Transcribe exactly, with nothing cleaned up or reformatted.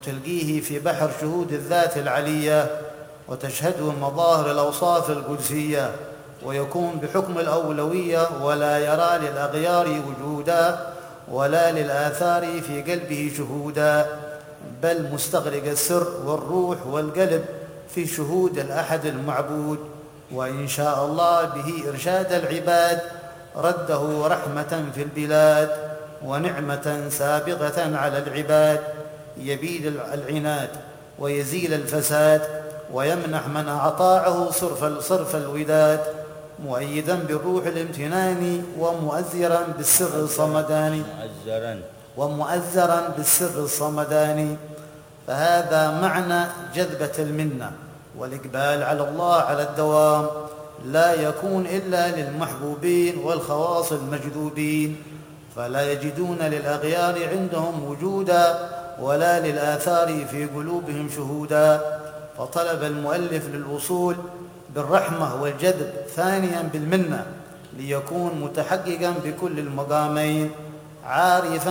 تلقيه في بحر شهود الذات العلية، وتشهده مظاهر الأوصاف القدسية، ويكون بحكم الأولوية، ولا يرى للأغيار وجودا ولا للآثار في قلبه شهودا، بل مستغرق السر والروح والقلب في شهود الأحد المعبود. وإن شاء الله به إرشاد العباد رده رحمة في البلاد، ونعمة سابغة على العباد، يبيد العناد ويزيل الفساد، ويمنح من أعطاعه صرف, صرف الوداد، مؤيدا بالروح الامتنان، ومؤزرا بالسر الصمداني ومؤزرا بالسر الصمداني. فهذا معنى جذبة المنة والإقبال على الله على الدوام، لا يكون إلا للمحبوبين والخواص المجذوبين، فلا يجدون للأغيار عندهم وجودا ولا للآثار في قلوبهم شهودا. فطلب المؤلف للوصول بالرحمة والجذب ثانيا بالمنة، ليكون متحققا بكل المقامين، عارفا